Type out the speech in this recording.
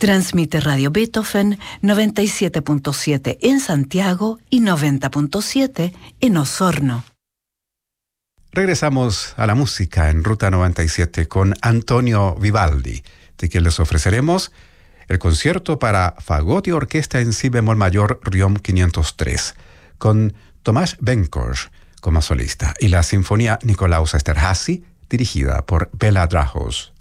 Transmite Radio Beethoven 97.7 en Santiago y 90.7 en Osorno. Regresamos a la música en Ruta 97 con Antonio Vivaldi, de quien les ofreceremos el concierto para fagot y orquesta en si bemol mayor Riom 503, con Tomás Benkosch como solista, y la Sinfonía Nikolaus Esterházy, dirigida por Bela Drahos.